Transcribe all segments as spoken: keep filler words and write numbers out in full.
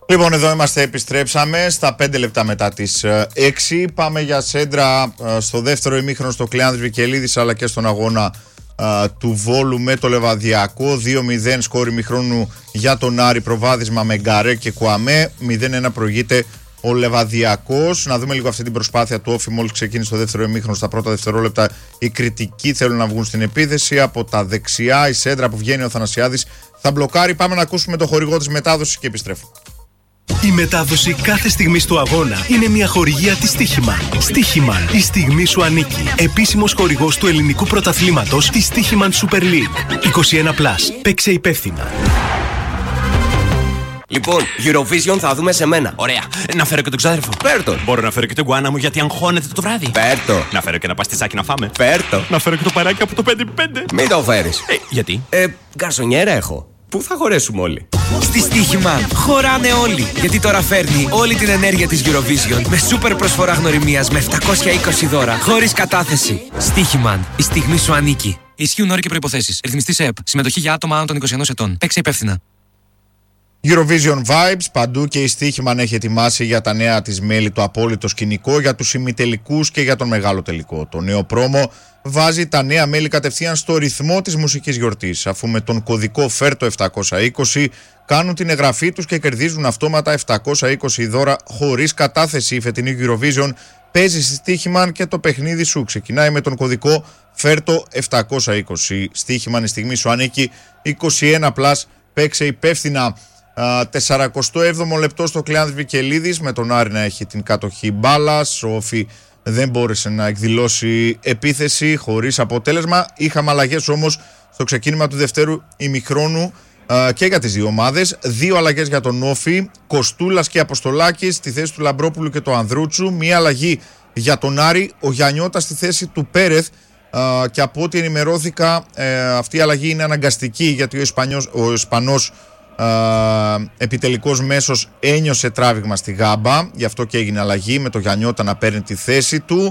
Λοιπόν, εδώ είμαστε, επιστρέψαμε στα πέντε λεπτά μετά τις έξι. Πάμε για σέντρα στο δεύτερο ημίχρονο στο Κλεάνδρης Βικελίδης, αλλά και στον αγώνα α, του Βόλου με το Λεβαδιακό. δύο μηδέν σκόρ ημιχρόνου για τον Άρη, προβάδισμα με Γκαρέ και Κουαμέ. μηδέν ένα προηγείται ο Λεβαδιακός. Να δούμε λίγο αυτή την προσπάθεια του Όφη μόλις ξεκίνησε το δεύτερο ημίχρονο. Στα πρώτα δευτερόλεπτα οι κριτικοί θέλουν να βγουν στην επίθεση. Από τα δεξιά η σέντρα που βγαίνει ο Θανασιάδης θα μπλοκάρει. Πάμε να ακούσουμε το χορηγό της μετάδοσης και επιστρέφουμε. Η μετάδοση κάθε στιγμή του αγώνα είναι μια χορηγία της Στίχημαν. Στίχημαν, η στιγμή σου ανήκει. Επίσημος χορηγός του ελληνικού πρωταθλήματος της Στίχημαν Super League. είκοσι ένα συν. Παίξε υπεύθυνα. Λοιπόν, Eurovision θα δούμε σε μένα. Ωραία. Να φέρω και τον ξάδερφο. Φέρτο. Μπορώ να φέρω και τον γκουάνα μου γιατί αγχώνεται το βράδυ. Φέρτο. Να φέρω και ένα παστισάκι να φάμε. Φέρτο. Να φέρω και το παράκι από το πέντε πέντε. Μην το φέρεις. Ε, γιατί? Ε, γκαρσονιέρα έχω. Πού θα χωρέσουμε όλοι? Στη Στίχημαν χωράνε όλοι. Γιατί τώρα φέρνει όλη την ενέργεια της Eurovision με σούπερ προσφορά γνωριμίας με επτακόσια είκοσι δώρα χωρίς κατάθεση. Στίχημαν, η στιγμή σου ανήκει. Ισχύουν όροι και προϋποθέσεις. Ρυθμιστής ΕΕΠ. Συμμετοχή για άτομα άνω των είκοσι ενός ετών. Παίξε υπεύθυνα. Eurovision Vibes, παντού και η Στίχημαν έχει ετοιμάσει για τα νέα της μέλη το απόλυτο σκηνικό, για τους ημιτελικούς και για τον μεγάλο τελικό. Το νέο πρόμο βάζει τα νέα μέλη κατευθείαν στο ρυθμό της μουσικής γιορτής, αφού με τον κωδικό Φέρτο επτακόσια είκοσι κάνουν την εγγραφή τους και κερδίζουν αυτόματα επτακόσια είκοσι δώρα χωρίς κατάθεση. Η φετινή Eurovision παίζει στη Στίχημαν και το παιχνίδι σου ξεκινάει με τον κωδικό Φέρτο επτακόσια είκοσι. Στίχημαν, η στιγμή σου ανήκει. είκοσι ένα συν. Παίξε υπεύθυνα. σαράντα έβδομο λεπτό στο Κλεάνδρης Βικελίδης, με τον Άρη να έχει την κατοχή μπάλας. Ο Όφη δεν μπόρεσε να εκδηλώσει επίθεση, χωρίς αποτέλεσμα. Είχαμε αλλαγές όμως στο ξεκίνημα του δευτέρου ημιχρόνου και για τις δύο ομάδες. Δύο αλλαγές για τον Όφη, Κοστούλας και Αποστολάκης στη θέση του Λαμπρόπουλου και του Ανδρούτσου. Μία αλλαγή για τον Άρη, ο Γιαννιώτας στη θέση του Πέρεθ. Uh, και από ό,τι ενημερώθηκα, uh, αυτή η αλλαγή είναι αναγκαστική, γιατί ο Ισπανός, ο Ισπανός uh, επιτελικός μέσος ένιωσε τράβηγμα στη γάμπα, γι' αυτό και έγινε αλλαγή, με τον Γιαννιώτα να παίρνει τη θέση του.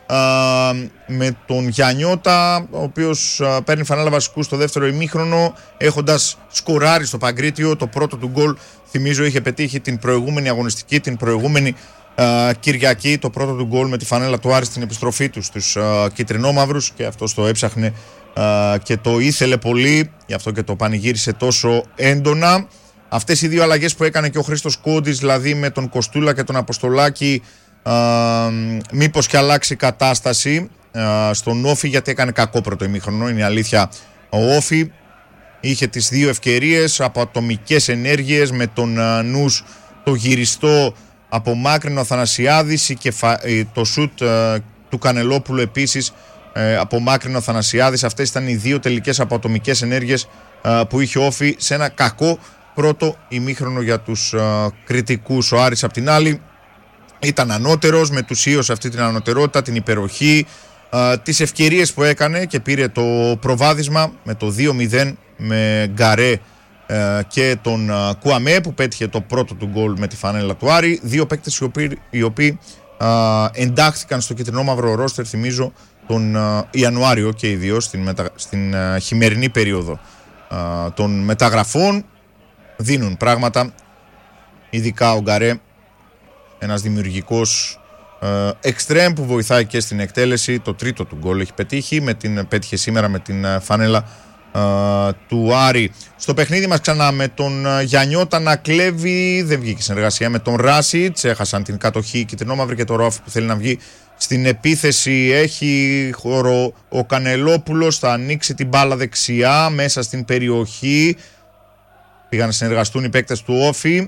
Uh, με τον Γιαννιώτα, ο οποίος uh, παίρνει φανέλα βασικού στο δεύτερο ημίχρονο, έχοντας σκοράρει στο Παγκρίτιο. Το πρώτο του γκολ, θυμίζω, είχε πετύχει την προηγούμενη αγωνιστική, την προηγούμενη Uh, Κυριακή, το πρώτο του γκολ με τη φανέλα του Άρη στην επιστροφή του στους uh, κυτρινόμαυρους, και αυτό το έψαχνε uh, και το ήθελε πολύ, γι' αυτό και το πανηγύρισε τόσο έντονα. Αυτές οι δύο αλλαγές που έκανε και ο Χρήστος Κόντης, δηλαδή με τον Κοστούλα και τον Αποστολάκη, uh, μήπως και αλλάξει η κατάσταση uh, στον Όφη, γιατί έκανε κακό πρώτο ημίχρονο, είναι η αλήθεια. Ο Όφη είχε τις δύο ευκαιρίες από ατομικές ενέργειες, με τον uh, νους το γυριστό απομάκρυνε ο Θανασιάδης, το σουτ ε, του Κανελόπουλου επίσης ε, απομάκρυνε ο Θανασιάδης. Αυτές ήταν οι δύο τελικές από ατομικές ενέργειες ε, που είχε ο Όφη σε ένα κακό πρώτο ημίχρονο για τους ε, κριτικούς. Ο Άρης απ' την άλλη ήταν ανώτερος, μετουσίωσε αυτή την ανωτερότητα, την υπεροχή, ε, τις ευκαιρίες που έκανε και πήρε το προβάδισμα με το δύο μηδέν με Γκαρέ και τον Κουαμέ, που πέτυχε το πρώτο του γκολ με τη φανέλα του Άρη. Δύο παίκτες οι οποίοι, οι οποίοι α, εντάχθηκαν στο κυτρινόμαυρο ρόστερ, θυμίζω, τον α, Ιανουάριο και οι δύο στην, μετα, στην α, χειμερινή περίοδο α, των μεταγραφών. Δίνουν πράγματα, ειδικά ο Γκαρέ, ένας δημιουργικός εξτρέμ που βοηθάει και στην εκτέλεση. Το τρίτο του γκολ έχει πετύχει, με την, πέτυχε σήμερα με την α, φανέλα Uh, του Άρη. Στο παιχνίδι μας ξανά με τον uh, Γιαννιώτα να κλέβει, δεν βγήκε συνεργασία με τον Ράσιτς, έχασαν την κατοχή οι κυτρινόμαυροι, και το Ρώφι που θέλει να βγει στην επίθεση. Έχει χώρο ο Κανελόπουλος, θα ανοίξει την μπάλα δεξιά μέσα στην περιοχή. Πήγαν να συνεργαστούν οι παίκτες του Όφη.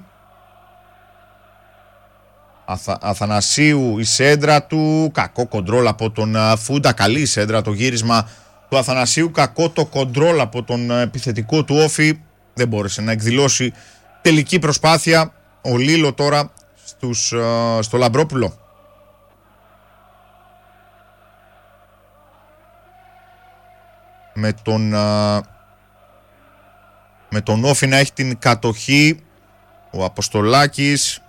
Αθα, Αθανασίου η σέντρα του, κακό κοντρόλ από τον uh, Φούντα, καλή η σέντρα, το γύρισμα του Αθανασίου, κακό το κοντρόλ από τον επιθετικό του Όφη, δεν μπόρεσε να εκδηλώσει τελική προσπάθεια. Ο Λίλο τώρα στους, στο Λαμπρόπουλο. Με τον, με τον Όφη να έχει την κατοχή, ο Αποστολάκης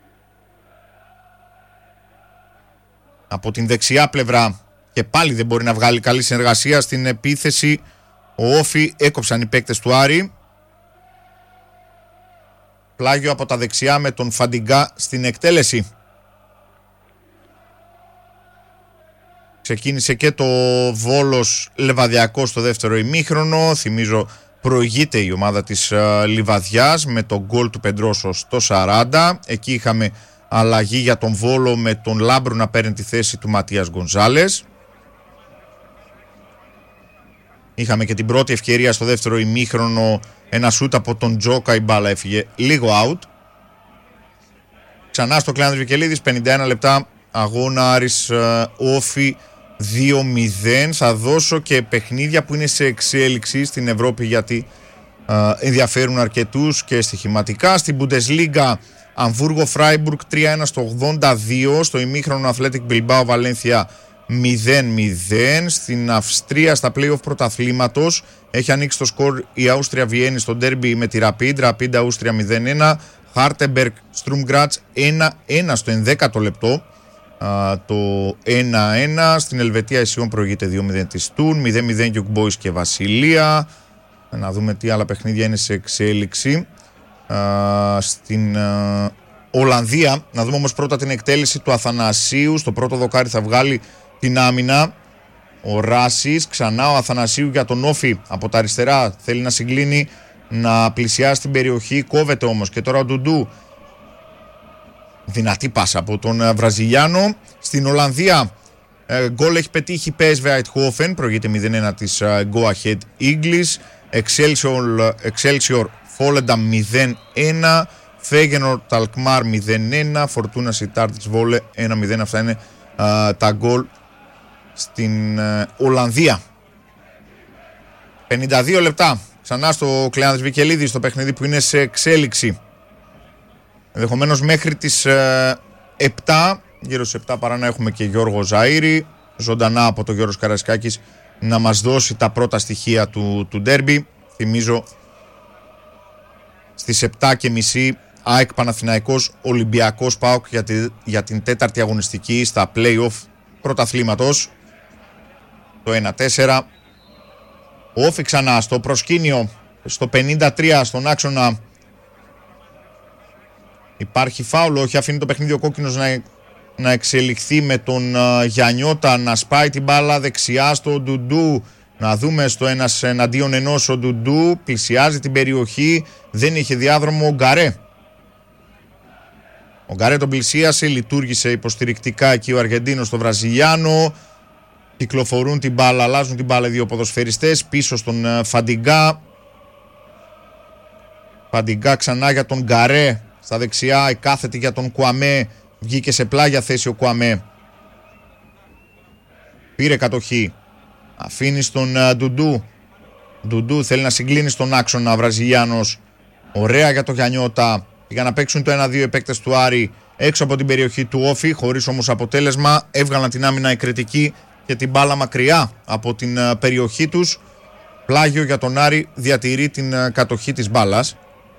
από την δεξιά πλευρά. Και πάλι δεν μπορεί να βγάλει καλή συνεργασία στην επίθεση. Ο Όφη, έκοψαν οι παίκτες του Άρη. πλάγιο από τα δεξιά με τον Φαντιγκά στην εκτέλεση. Ξεκίνησε και το Βόλος Λεβαδιακό στο δεύτερο ημίχρονο. Θυμίζω προηγείται η ομάδα της uh, Λιβαδιάς με τον γκολ του Πεντρόσο στο σαράντα. Εκεί είχαμε αλλαγή για τον Βόλο με τον Λάμπρου να παίρνει τη θέση του Ματίας Γκονζάλες. Είχαμε και την πρώτη ευκαιρία στο δεύτερο ημίχρονο, ένα σούτ από τον Τζόκα, η μπάλα έφυγε λίγο out. Ξανά στο Κλεάνδρης Βικελίδης, πενήντα ένα λεπτά αγώνα, Άρης uh, Όφι δύο μηδέν. Θα δώσω και παιχνίδια που είναι σε εξέλιξη στην Ευρώπη, γιατί uh, ενδιαφέρουν αρκετούς και στοιχηματικά. Στην Bundesliga, Αμβούργο Φράιμπουργκ τρία ένα στο ογδόντα δύο. Στο ημίχρονο Athletic Bilbao Βαλένθια μηδέν μηδέν. Στην Αυστρία, στα play-off πρωταθλήματος, έχει ανοίξει το σκορ η Άουστρια Βιέννη στο ντέρμπι με τη Rapid. Rapid Άουστρια μηδέν ένα. Χάρτεμπεργκ Στρουμ Γκράτς ένα ένα στο ενδέκατο λεπτό. Uh, το ένα ένα. Στην Ελβετία η Σιόν προηγείται δύο μηδέν της Τούν, μηδέν μηδέν Young Boys και Βασιλεία. Να δούμε τι άλλα παιχνίδια είναι σε εξέλιξη. Uh, στην uh, Ολλανδία, να δούμε όμως πρώτα την εκτέλεση του Αθανασίου. Στο πρώτο δοκάρι θα βγάλει την άμυνα ο Ράσης. Ξανά ο Αθανασίου για τον Όφι από τα αριστερά, θέλει να συγκλίνει, να πλησιάσει την περιοχή, κόβεται όμως και τώρα ο Ντουντού. Δυνατή πάσα από τον Βραζιλιάνο. Στην Ολλανδία ε, γκολ έχει πετύχει πι ες βι Eindhoven, προηγείται μηδέν ένα της ε, Go Ahead Eagles. Excelsior, Excelsior Volendam μηδέν ένα. Feyenoord Alkmaar μηδέν ένα. Fortuna Sittard της Vole ένα μηδέν. Αυτά είναι ε, τα γκολ στην ε, Ολλανδία. πενήντα δύο λεπτά ξανά στο Κλεάνδρης Βικελίδης, στο παιχνίδι που είναι σε εξέλιξη. Ενδεχομένως μέχρι τις ε, επτά, γύρω στις επτά παρά, να έχουμε και Γιώργο Ζαΐρη ζωντανά από τον Γιώργος Καρασκάκης να μας δώσει τα πρώτα στοιχεία του, του ντέρμπι. Θυμίζω στις επτά και μισή ΑΕΚ Παναθηναϊκός Ολυμπιακός ΠΑΟΚ για, τη, για την τέταρτη αγωνιστική στα play-off πρωταθλήματος. Το ένα τέσσερα. Όφι ξανά στο προσκήνιο στο πενήντα τρία στον άξονα. Υπάρχει φάουλο, όχι, αφήνει το παιχνίδι ο κόκκινος να, να εξελιχθεί με τον uh, Γιαννιώτα να σπάει την μπάλα δεξιά στο Ντουντού. Να δούμε στο ένας εναντίον ενός ο Ντουντού, πλησιάζει την περιοχή, δεν είχε διάδρομο ο Γκαρέ. Ο Γκαρέ τον πλησίασε, λειτουργήσε υποστηρικτικά εκεί ο Αργεντίνος στο Βραζιλιάνο. Κυκλοφορούν την μπάλα, αλλάζουν την μπάλα οι δύο ποδοσφαιριστές, πίσω στον uh, Φαντιγκά. Φαντιγκά ξανά για τον Γκαρέ. Στα δεξιά η κάθετη για τον Κουαμέ, βγήκε σε πλάγια θέση ο Κουαμέ. Πήρε κατοχή, αφήνει στον uh, Ντουντού. Ντουντού θέλει να συγκλίνει στον άξονα, Βραζιλιάνος. Ωραία για το Γιαννιώτα. Για να παίξουν το ένα δύο οι παίκτες του Άρη έξω από την περιοχή του Όφι, χωρίς όμως αποτέλεσμα. Έβγαλαν την άμυνα οι κριτικοί και την μπάλα μακριά από την uh, περιοχή τους. Πλάγιο για τον Άρη, διατηρεί την uh, κατοχή της μπάλας.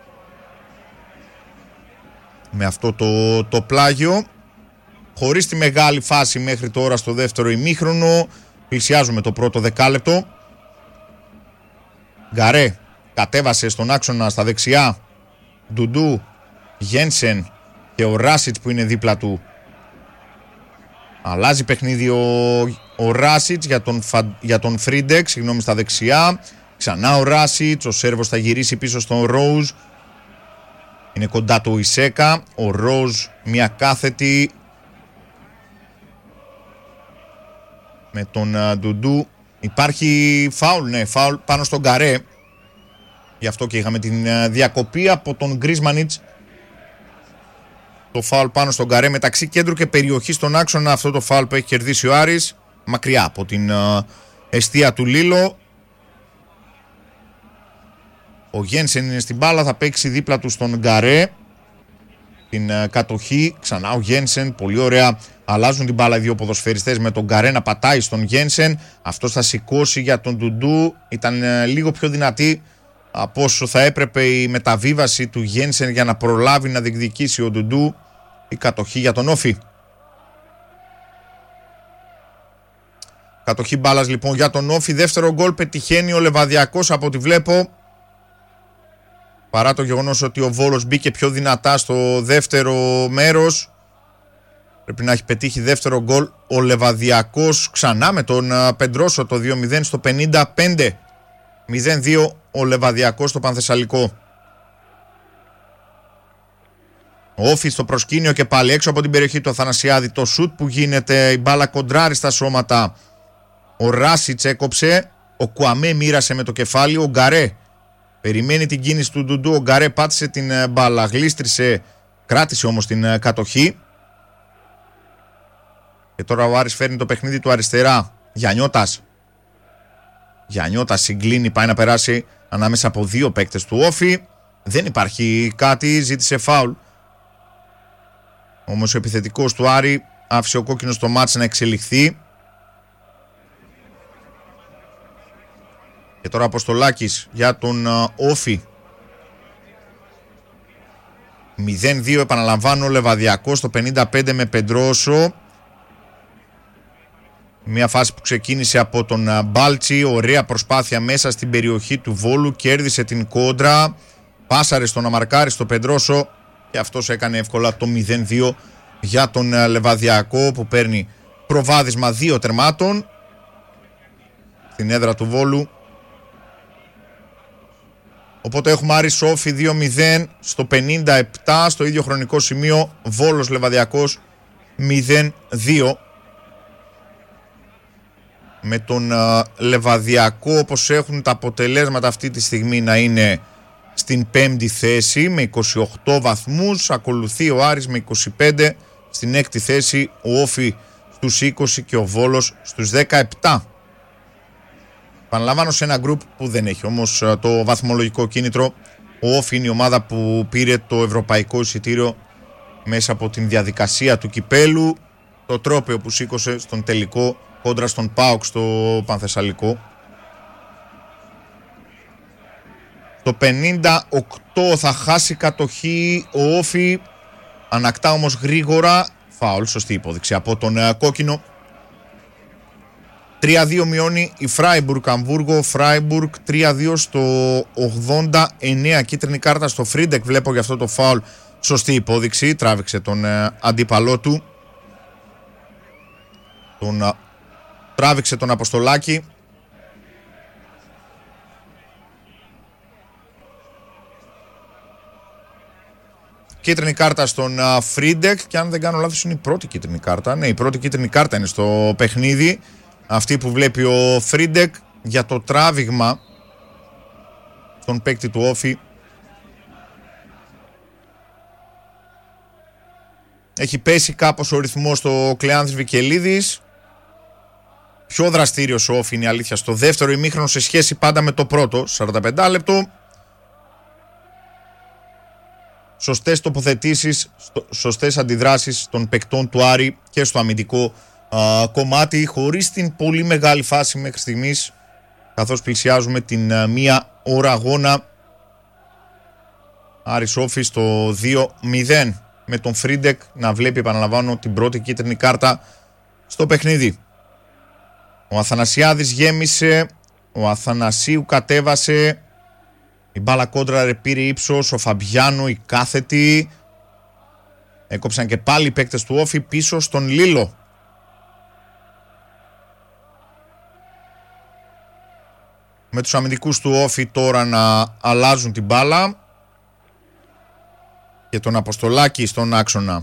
Με αυτό το, το πλάγιο, χωρίς τη μεγάλη φάση μέχρι τώρα στο δεύτερο ημίχρονο, πλησιάζουμε το πρώτο δεκάλεπτο. Γκαρέ κατέβασε στον άξονα στα δεξιά, Ντουντού, Γένσεν και ο Ράσιτς που είναι δίπλα του. Αλλάζει παιχνίδι ο, ο Ράσιτς για τον, για τον Φρίντεκ, συγγνώμη, στα δεξιά. Ξανά ο Ράσιτς, ο Σέρβος θα γυρίσει πίσω στον Ρόουζ. Είναι κοντά του Ισέκα, ο Ροζ μια κάθετη με τον uh, Ντουντού. Υπάρχει φάουλ, ναι, φάουλ πάνω στον Γκαρέ. Γι' αυτό και είχαμε την uh, διακοπή από τον Γκρίσμανιτς. Το φάουλ πάνω στον Γκαρέ μεταξύ κέντρου και περιοχή στον άξονα. Αυτό το φάουλ που έχει κερδίσει ο Άρης, μακριά από την uh, εστία του Λίλο. Ο Γένσεν είναι στην μπάλα, θα παίξει δίπλα του στον Γκαρέ. Την uh, κατοχή, ξανά ο Γένσεν, πολύ ωραία. Αλλάζουν την μπάλα οι δύο ποδοσφαιριστές με τον Γκαρέ να πατάει στον Γένσεν. Αυτός θα σηκώσει για τον Ντουντού. Ήταν uh, λίγο πιο δυνατή από όσο θα έπρεπε η μεταβίβαση του Γένσεν για να προλάβει να διεκδικήσει ο Ντουντού. Η κατοχή για τον Όφι. Κατοχή μπάλας λοιπόν για τον Όφι. Δεύτερο γκολ πετυχαίνει ο Λεβαδιακός από ό,τι βλέπω. παρά το γεγονός ότι ο Βόλος μπήκε πιο δυνατά στο δεύτερο μέρος. Πρέπει να έχει πετύχει δεύτερο γκολ ο Λεβαδιακός ξανά με τον Πεντρόσο το δύο μηδέν στο πενήντα πέντε. μηδέν δύο ο Λεβαδιακός στο Πανθεσσαλικό. Ο Όφη στο προσκήνιο και πάλι έξω από την περιοχή του Αθανασιάδη. Το σουτ που γίνεται, η μπάλα κοντράρει στα σώματα. Ο Ράσιτς έκοψε. Ο Κουαμέ μοίρασε με το κεφάλι. Ο Γκαρέ περιμένει την κίνηση του Ντουντού. Ο Γκαρέ πάτησε την μπάλα, γλίστρισε, κράτησε όμως την κατοχή. Και τώρα ο Άρης φέρνει το παιχνίδι του αριστερά. Γιαννιώτας. Γιαννιώτας συγκλίνει, πάει να περάσει ανάμεσα από δύο παίκτες του Όφη. Δεν υπάρχει κάτι, ζήτησε φάουλ. Όμως ο επιθετικός του Άρη άφησε ο κόκκινος το μάτς να εξελιχθεί. Και τώρα Αποστολάκης για τον Όφη. μηδέν δύο, επαναλαμβάνω, Λεβαδιακός στο πενήντα πέντε με Πεντρόσο. Μια φάση που ξεκίνησε από τον Μπάλτσι. Ωραία προσπάθεια μέσα στην περιοχή του Βόλου. Κέρδισε την κόντρα. Πάσαρε στο να μαρκάρει στο Πεντρόσο. Και αυτός έκανε εύκολα το μηδέν δύο για τον Λεβαδιακό, που παίρνει προβάδισμα δύο τερμάτων στην έδρα του Βόλου. Οπότε έχουμε Άρης Όφη δύο μηδέν στο πενήντα επτά. Στο ίδιο χρονικό σημείο Βόλος Λεβαδιακός μηδέν δύο. Με τον uh, Λεβαδιακό, όπως έχουν τα αποτελέσματα αυτή τη στιγμή, να είναι στην πέμπτη θέση με είκοσι οκτώ βαθμούς. Ακολουθεί ο Άρης με είκοσι πέντε. Στην έκτη θέση ο Όφη στους είκοσι και ο Βόλος στους δεκαεπτά. Παναλαμβάνω σε ένα γκρουπ που δεν έχει όμως το βαθμολογικό κίνητρο. Ο Όφη είναι η ομάδα που πήρε το ευρωπαϊκό εισιτήριο μέσα από την διαδικασία του κυπέλου. Το τρόπαιο που σήκωσε στον τελικό κόντρα στον ΠΑΟΚ στο Πανθεσσαλικό. Το πενήντα οκτώ θα χάσει κατοχή ο Όφη. Ανακτά όμως γρήγορα. Φάουλ, σωστή υπόδειξη από τον uh, κόκκινο. τρία δύο μειώνει η Φράιμπουργκ Αμβούργο. Φράιμπουργκ τρία δύο στο ογδόντα εννέα. Κίτρινη κάρτα στο Φρίντεκ. Βλέπω για αυτό το φάουλ. Σωστή υπόδειξη. Τράβηξε τον uh, αντίπαλό του. Τον, uh, τράβηξε τον Αποστολάκη. Κίτρινη κάρτα στον Φρίντεκ. Και αν δεν κάνω λάθος είναι η πρώτη κίτρινη κάρτα. Ναι, η πρώτη κίτρινη κάρτα είναι στο παιχνίδι. Αυτή που βλέπει ο Φρίντεκ για το τράβηγμα στον παίκτη του Όφη. Έχει πέσει κάπως ο ρυθμός στο Κλεάνθης Βικελίδης. Πιο δραστήριος ο Όφη είναι η αλήθεια στο δεύτερο ημίχρονο σε σχέση πάντα με το πρώτο. σαράντα πέντε λεπτό. Σωστές τοποθετήσεις, σωστές αντιδράσεις των παικτών του Άρη και στο αμυντικό α, κομμάτι, χωρίς την πολύ μεγάλη φάση μέχρι στιγμής, καθώς πλησιάζουμε την α, μία ώρα αγώνα. Άρης Όφη στο δύο μηδέν με τον Φρίντεκ να βλέπει, επαναλαμβάνω, την πρώτη κίτρινη κάρτα στο παιχνίδι. Ο Αθανασιάδης γέμισε, ο Αθανασίου κατέβασε. Η μπάλα κόντρα πήρε ύψος, ο Φαμπιάνο, η κάθετη. Έκοψαν και πάλι οι παίκτες του Όφη πίσω στον Λίλο. Με τους αμυντικούς του Όφη τώρα να αλλάζουν την μπάλα. Και τον Αποστολάκη στον άξονα.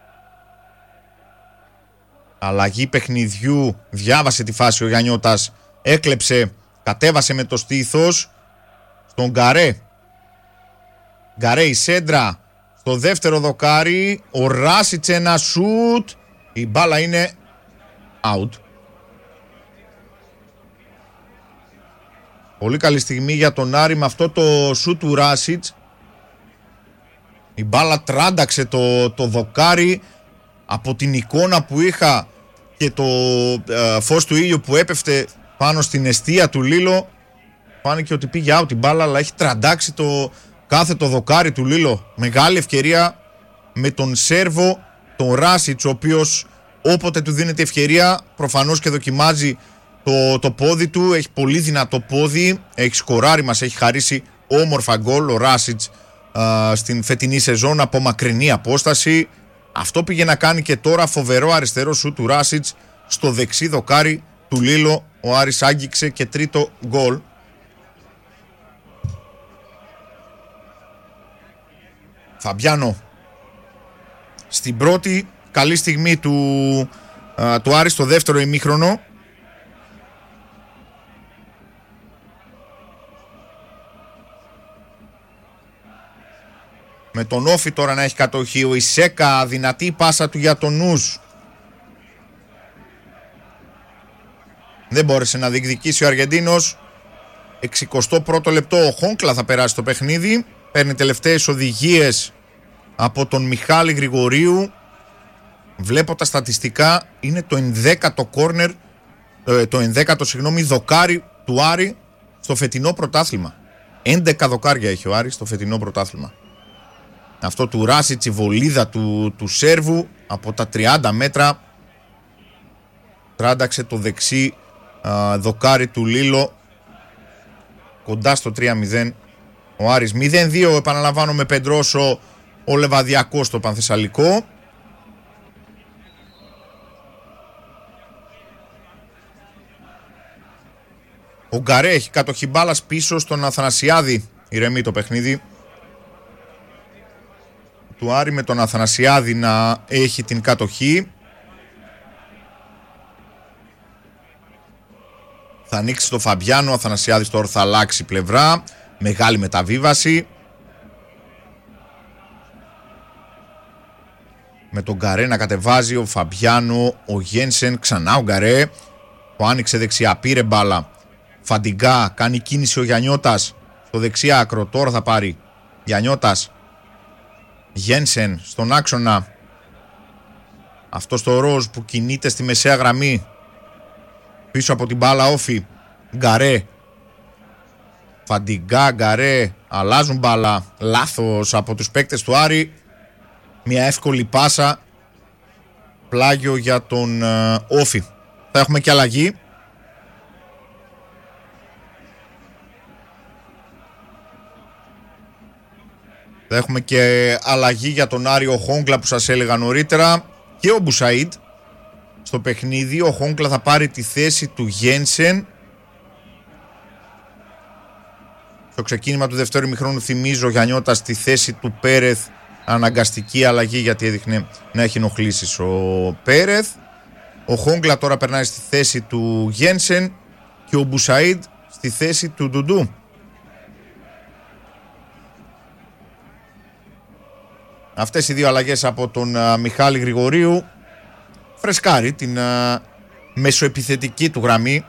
Αλλαγή παιχνιδιού, διάβασε τη φάση ο Γιαννιώτας. Έκλεψε, κατέβασε με το στήθος. Στον Γκαρέ. Γκαρέ η σέντρα στο δεύτερο δοκάρι. Ο Ράσιτς ένα σουτ. Η μπάλα είναι out. Πολύ καλή στιγμή για τον Άρη με αυτό το σουτ του Ράσιτς. Η μπάλα τράνταξε το, το δοκάρι. Από την εικόνα που είχα και το ε, φως του ήλιου που έπεφτε πάνω στην εστία του Λίλο, φάνηκε ότι πήγε out την μπάλα, αλλά έχει τραντάξει το κάθε το δοκάρι του Λίλο. Μεγάλη ευκαιρία με τον Σέρβο, τον Ράσιτς, ο οποίος όποτε του δίνεται ευκαιρία προφανώς και δοκιμάζει το, το πόδι του. Έχει πολύ δυνατό πόδι, έχει σκοράρει, μας έχει χαρίσει όμορφα γκολ ο Ράσιτς α, στην φετινή σεζόν από μακρινή απόσταση. Αυτό πήγε να κάνει και τώρα, φοβερό αριστερό σου του Ράσιτς στο δεξί δοκάρι του Λίλο. Ο Άρης άγγιξε και τρίτο γκολ. Φαμπιάνο στην πρώτη καλή στιγμή του, α, του Άρη στο δεύτερο ημίχρονο. Με τον Όφη τώρα να έχει κατοχή. Ο Ισέκα, δυνατή πάσα του για τον Νους. Δεν μπόρεσε να διεκδικήσει ο Αργεντίνος. εξηκοστό πρώτο λεπτό. Ο Χόγκλα θα περάσει το παιχνίδι. Παίρνει τελευταίες οδηγίες από τον Μιχάλη Γρηγορίου. Βλέπω τα στατιστικά. Είναι το ενδέκατο κόρνερ, το ενδέκατο συγγνώμη δοκάρι του Άρη στο φετινό πρωτάθλημα. έντεκα δοκάρια έχει ο Άρης στο φετινό πρωτάθλημα. Αυτό του Ράσιτς, η βολίδα του, του Σέρβου από τα τριάντα μέτρα τράνταξε το δεξί α, δοκάρι του Λίλο κοντά στο τρία μηδέν. Ο Άρης μηδέν δύο, επαναλαμβάνω, με Πεντρόσο ο Λεβαδιακός στο Πανθεσσαλικό. Ο Γκαρέ έχει κατοχή μπάλας πίσω στον Αθανασιάδη. Ηρεμεί το παιχνίδι του Άρη με τον Αθανασιάδη να έχει την κατοχή. Θα ανοίξει το Φαμπιάνο. Ο Αθανασιάδης τώρα θα αλλάξει πλευρά. Μεγάλη μεταβίβαση. Με τον Γκαρέ να κατεβάζει ο Φαμπιάνο. Ο Γένσεν, ξανά ο Γκαρέ. Ο άνοιξε δεξιά, πήρε μπάλα. Φαντιγκά, κάνει κίνηση ο Γιαννιώτας στο δεξιά άκρο. Τώρα θα πάρει Γιαννιώτας. Γένσεν στον άξονα. Αυτό στο ροζ που κινείται στη μεσαία γραμμή. Πίσω από την μπάλα Όφη. Γκαρέ. Φαντιγκά, Γκαρέ. Αλλάζουν μπάλα. Λάθος από τους παίκτες του Άρη. Μια εύκολη πάσα. Πλάγιο για τον uh, Όφη. Θα έχουμε και αλλαγή. Θα έχουμε και αλλαγή για τον Άριο Χόγκλα που σας έλεγα νωρίτερα. Και ο Μπουσαΐντ στο παιχνίδι. Ο Χόγκλα θα πάρει τη θέση του Γένσεν. Στο ξεκίνημα του δεύτερου ημιχρόνου, θυμίζω, ο Γιαννιώτας στη θέση του Πέρεθ. Αναγκαστική αλλαγή γιατί έδειχνε να έχει ενοχλήσεις ο Πέρεθ. Ο Χόγκλα τώρα περνάει στη θέση του Γένσεν και ο Μπουσαΐντ στη θέση του Ντουντού. Αυτές οι δύο αλλαγές από τον uh, Μιχάλη Γρηγορίου φρεσκάρει την uh, μεσοεπιθετική του γραμμή.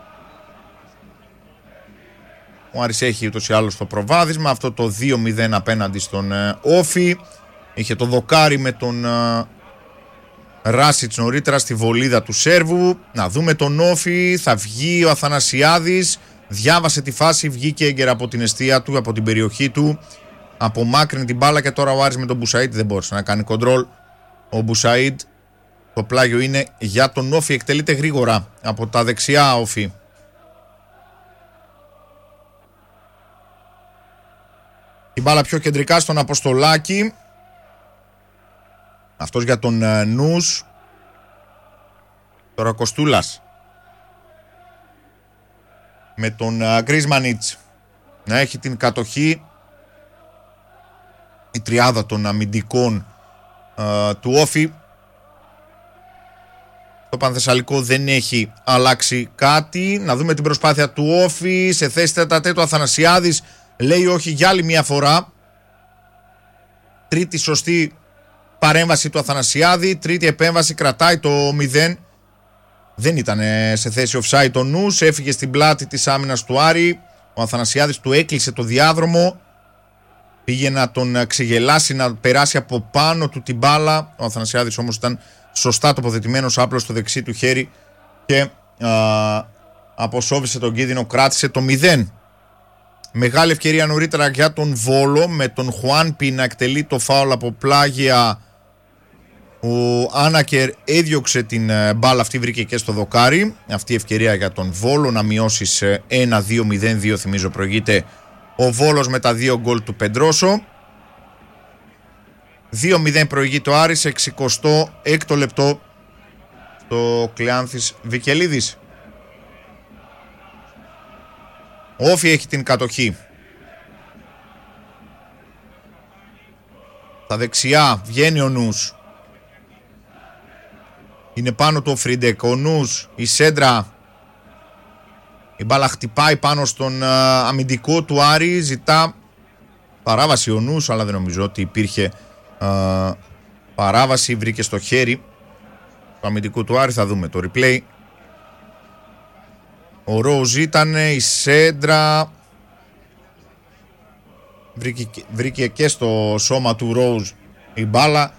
Ο Άρης έχει ούτως ή άλλως το προβάδισμα. Αυτό το δύο μηδέν απέναντι στον uh, Όφη. Είχε το δοκάρι με τον uh, Ράσιτς νωρίτερα στη βολίδα του Σέρβου. Να δούμε τον Όφη. Θα βγει ο Αθανασιάδης. Διάβασε τη φάση, βγήκε έγκαιρα από την εστία του, από την περιοχή του. Απομάκρυνε την μπάλα και τώρα ο Άρης με τον Μπουσαΐντ δεν μπόρεσε να κάνει κοντρόλ. Ο Μπουσαΐντ, το πλάγιο είναι για τον Όφη, εκτελείται γρήγορα από τα δεξιά Όφη. Την μπάλα πιο κεντρικά στον Αποστολάκη. Αυτός για τον Νους. Τώρα Κοστούλας με τον Γκρίσμανιτς να έχει την κατοχή. Η τριάδα των αμυντικών uh, του Όφη. Το Πανθεσσαλικό δεν έχει αλλάξει κάτι. Να δούμε την προσπάθεια του Όφη. Σε θέση τέταρτη του Αθανασιάδης λέει όχι για άλλη μια φορά. Τρίτη σωστή παρέμβαση του Αθανασιάδη. Τρίτη επέμβαση, κρατάει το μηδέν. Δεν ήταν σε θέση offside ο Νους. Έφυγε στην πλάτη της άμυνας του Άρη. Ο Αθανασιάδης του έκλεισε το διάδρομο. Πήγε να τον ξεγελάσει, να περάσει από πάνω του την μπάλα. Ο Αθανασιάδης όμως ήταν σωστά τοποθετημένος, άπλος στο δεξί του χέρι και α, αποσόβησε τον κίνδυνο, κράτησε το μηδέν. Μεγάλη ευκαιρία νωρίτερα για τον Βόλο με τον Χουάνπι να εκτελεί το φάουλ από πλάγια. Ο Άνακερ έδιωξε την μπάλα αυτή, βρήκε και στο δοκάρι. Αυτή η ευκαιρία για τον Βόλο να μειώσει σε ένα δύο μηδέν δύο, θυμίζω προηγείται ο Βόλος με τα δύο γκολ του Πεντρόσο. δύο μηδέν προηγεί το Άρης, εξηκοστό έκτο λεπτό το Κλεάνθης Βικελίδης. Ο Όφι έχει την κατοχή. Στα δεξιά βγαίνει ο Νους. Είναι πάνω του ο Φρίντεκ, ο Νους, η σέντρα. Η μπάλα χτυπάει πάνω στον α, αμυντικό του Άρη, ζητά παράβαση ο Νους, αλλά δεν νομίζω ότι υπήρχε α, παράβαση, βρήκε στο χέρι του αμυντικού του Άρη, θα δούμε το replay. Ο Ρόουζ ήταν, η σέντρα βρήκε, βρήκε και στο σώμα του Ρόουζ η μπάλα.